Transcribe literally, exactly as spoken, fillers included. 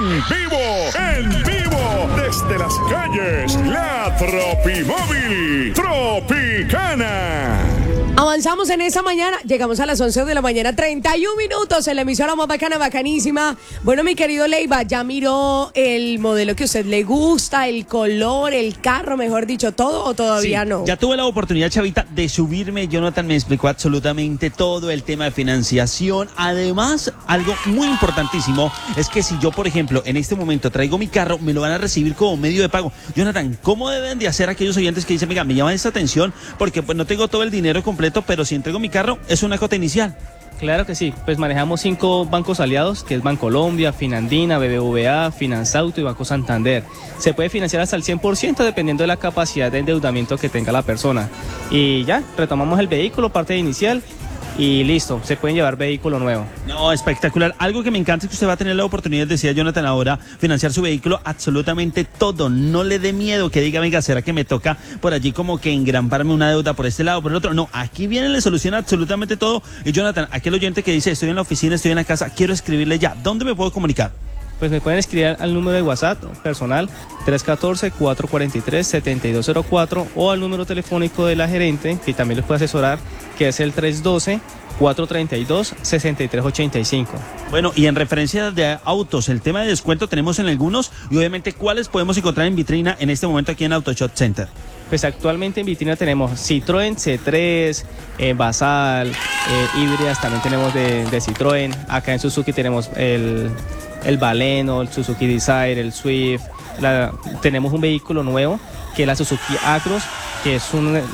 En vivo, en vivo, desde las calles, la Tropimóvil Tropicana. Avanzamos en esa mañana, llegamos a las once de la mañana, treinta y un minutos en la emisora más bacana, bacanísima. Bueno, mi querido Leiva, ¿ya miró el modelo que a usted le gusta, el color, el carro, mejor dicho, todo o todavía sí, no? Ya tuve la oportunidad, Chavita, de subirme. Jonathan me explicó absolutamente todo el tema de financiación. Además, algo muy importantísimo es que si yo, por ejemplo, en este momento traigo mi carro, me lo van a recibir como medio de pago. Jonathan, ¿cómo deben de hacer aquellos oyentes que dicen, venga, me llama esta atención porque pues no tengo todo el dinero completo, pero si entrego mi carro, es una cuota inicial? Claro que sí, pues manejamos cinco bancos aliados, que es Bancolombia, Finandina, B B V A, Finansauto y Banco Santander. Se puede financiar hasta el cien por ciento dependiendo de la capacidad de endeudamiento que tenga la persona. Y ya, retomamos el vehículo, parte inicial, y listo, se pueden llevar vehículo nuevo. No, espectacular. Algo que me encanta es que usted va a tener la oportunidad, decía Jonathan ahora, financiar su vehículo absolutamente todo. No le dé miedo que diga, venga, ¿será que me toca por allí como que engramparme una deuda por este lado, por el otro? No, aquí viene, le soluciona absolutamente todo. Y Jonathan, aquel oyente que dice, estoy en la oficina, estoy en la casa, quiero escribirle ya, ¿dónde me puedo comunicar? Pues me pueden escribir al número de WhatsApp personal tres uno cuatro, cuatro cuatro tres, siete dos cero cuatro o al número telefónico de la gerente, que también les puede asesorar, que es el tres uno dos, cuatro tres dos, seis tres ocho cinco. Bueno, y en referencia de autos, el tema de descuento tenemos en algunos y obviamente cuáles podemos encontrar en vitrina en este momento aquí en Auto Shop Center. Pues actualmente en vitrina tenemos Citroën C tres, eh, Basal, eh, híbridas también tenemos de, de Citroën. Acá en Suzuki tenemos el, el Baleno, el Suzuki Desire, el Swift. La, tenemos un vehículo nuevo que es la Suzuki Acros, que es un